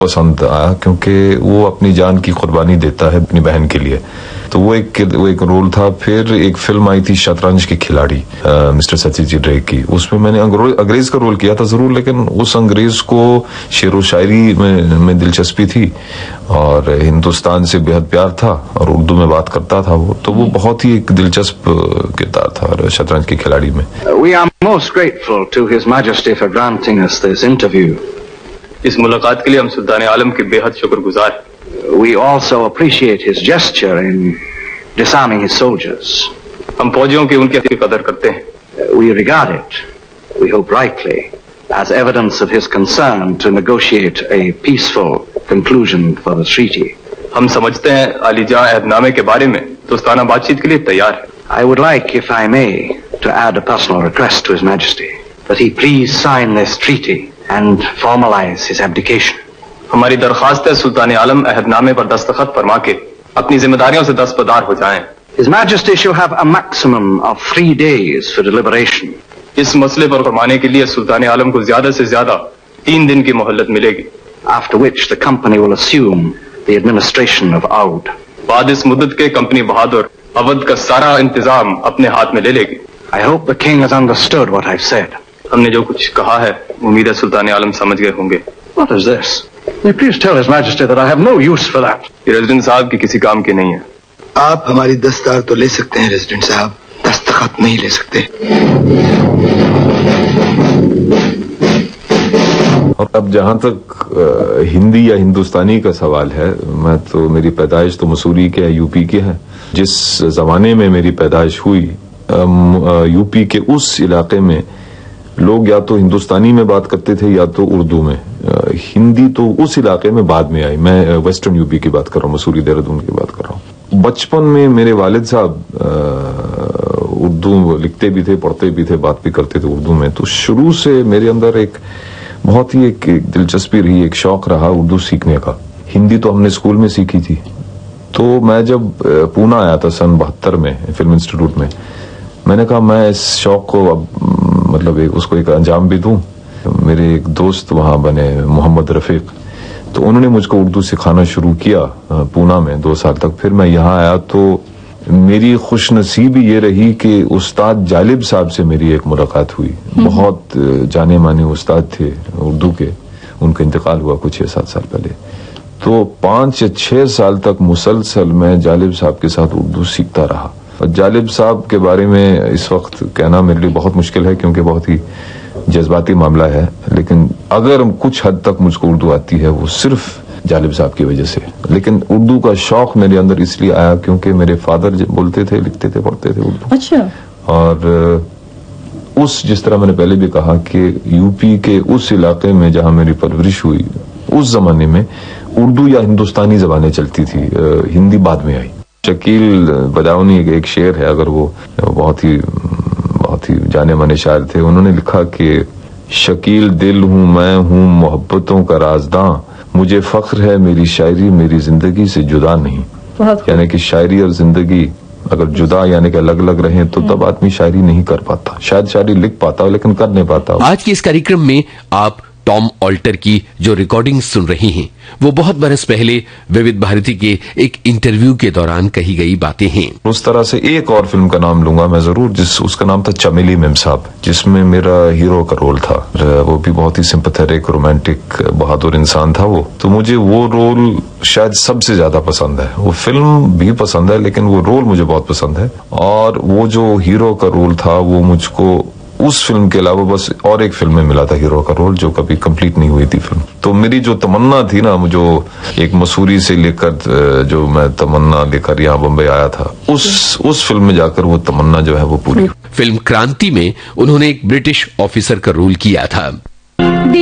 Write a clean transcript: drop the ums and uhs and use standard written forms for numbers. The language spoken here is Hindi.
पसंद आया क्योंकि वो अपनी जान की कुर्बानी देता है अपनी बहन के लिए। तो वो एक रोल था। फिर एक फिल्म आई थी शतरंज के खिलाड़ी मिस्टर सत्यजीत रे की, उसमें मैंने अंग्रेज का रोल किया था जरूर, लेकिन उस अंग्रेज को शेर व शायरी में दिलचस्पी थी और हिंदुस्तान से बेहद प्यार था और उर्दू में बात करता था वो, तो वो बहुत ही एक दिलचस्प किरदार था शतरंज के खिलाड़ी में। We are most grateful to His Majesty for granting us this interview. इस मुलाकात के लिए हम सुल्तान आलम के बेहद शुक्रगुजार हैं। We also appreciate his gesture in disarming his soldiers. हम फौजियों की उनकी कदर करते हैं। We regard it, we hope rightly, as evidence of his concern to negotiate a peaceful conclusion for the treaty. हम समझते हैं अलीजां अहदनामे के बारे में दोस्ताना बातचीत के लिए तैयार है। I would like, if I may, to add a personal request to His Majesty that he please sign this treaty and formalize his abdication. हमारी दरखास्त है सुल्तान आलम अहदनामे पर दस्तखत फरमा के अपनी जिम्मेदारियों से दस्तबरदार हो जाएं। His Majesty shall have a maximum of 3 days for deliberation. इस मसले पर फरमाने के लिए सुल्तान आलम को ज्यादा से ज्यादा 3 दिन की मोहलत मिलेगी। After which the company will assume the administration of Oud. बाद इस मुद्दत के कंपनी बहादुर अवध का सारा इंतजाम अपने हाथ में ले लेगी। I hope the king has understood what I've said. हमने जो कुछ कहा है उम्मीद है सुल्तान आलम समझ गए होंगे। What is this? May please tell His Majesty that I have no use for that. ये रेजिडेंट साहब की किसी काम की नहीं है। आप हमारी दस्तार तो ले सकते हैं रेजिडेंट साहब, दस्तखत नहीं ले सकते। और अब जहां तक हिंदी या हिंदुस्तानी का सवाल है, मैं तो मेरी पैदाइश तो मसूरी के है, यूपी के है। जिस जमाने में मेरी पैदाइश हुई यूपी के उस इलाके में लोग या तो हिंदुस्तानी में बात करते थे या तो उर्दू में। हिंदी तो उस इलाके में बाद में आई। मैं वेस्टर्न यूपी की बात कर रहा हूँ, मसूरी देहरादून की बात कर रहा हूँ। बचपन में मेरे वालिद साहब उर्दू लिखते भी थे, पढ़ते भी थे, बात भी करते थे उर्दू में। तो शुरू से मेरे अंदर एक बहुत ही एक दिलचस्पी रही, एक शौक रहा उर्दू सीखने का। हिंदी तो हमने स्कूल में सीखी थी। तो मैं जब पूना आया था सन 72 में फिल्म इंस्टीट्यूट में, मैंने कहा मैं इस शौक को अब मतलब उसको एक अंजाम भी दूं। मेरे एक दोस्त वहां बने मोहम्मद रफीक, तो उन्होंने मुझको उर्दू सिखाना शुरू किया पूना में 2 साल तक। फिर मैं यहाँ आया तो मेरी खुशनसीबी ये रही कि उस्ताद जालिब साहब से मेरी एक मुलाकात हुई। बहुत जाने माने उस्ताद थे उर्दू के, उनका इंतकाल हुआ कुछ 6-7 साल पहले। तो 5 या 6 साल तक मुसलसल मैं जालिब साहब के साथ उर्दू सीखता रहा। और जालिब साहब के बारे में इस वक्त कहना मेरे लिए बहुत मुश्किल है क्योंकि बहुत ही जज्बाती मामला है, लेकिन अगर कुछ हद तक मुझको उर्दू आती है वो सिर्फ जालिब साहब की वजह से। लेकिन उर्दू का शौक मेरे अंदर इसलिए आया क्योंकि मेरे फादर बोलते थे, लिखते थे, पढ़ते थे उर्दू। अच्छा। और जिस तरह मैंने पहले भी कहा कि यूपी के उस इलाके में जहां मेरी परवरिश हुई, उस जमाने में उर्दू या हिंदुस्तानी जबानें चलती थी, हिंदी बाद में आई। शकील बदाऊनी एक शेर है, अगर वो बहुत ही जाने माने शायर थे। उन्होंने लिखा कि शकील दिल हूं मैं हूं मोहब्बतों का राजदां, मुझे फख्र है मेरी शायरी मेरी जिंदगी से जुदा नहीं। यानी कि शायरी और जिंदगी अगर जुदा यानी कि अलग अलग रहे तो तब आदमी शायरी नहीं कर पाता। शायद शायरी लिख पाता लेकिन कर नहीं पाता। आज के इस कार्यक्रम में आप टॉम ऑल्टर की जो रिकॉर्डिंग सुन रही हैं वो बहुत बरस पहले विविध भारती के एक इंटरव्यू के दौरान कही गई बातें हैं। उस तरह से एक और फिल्म का नाम लूंगा मैं जरूर, उसका नाम था चमेली मेम साहब, जिसमें मेरा हीरो का रोल था। वो भी बहुत ही सिंपैथेटिक, रोमांटिक, बहादुर इंसान था वो। तो मुझे वो रोल शायद सबसे ज्यादा पसंद है। वो फिल्म भी पसंद है लेकिन वो रोल मुझे बहुत पसंद है। और वो जो हीरो का रोल था वो मुझको उस फिल्म के अलावा बस और एक फिल्म में मिला था हीरो का रोल, जो कभी कंप्लीट नहीं हुई थी फिल्म। तो मेरी जो तमन्ना थी ना, जो एक मसूरी से लेकर जो मैं तमन्ना लेकर यहाँ बम्बई आया था, उस फिल्म में जाकर वो तमन्ना जो है वो पूरी। फिल्म क्रांति में उन्होंने एक ब्रिटिश ऑफिसर का रोल किया था।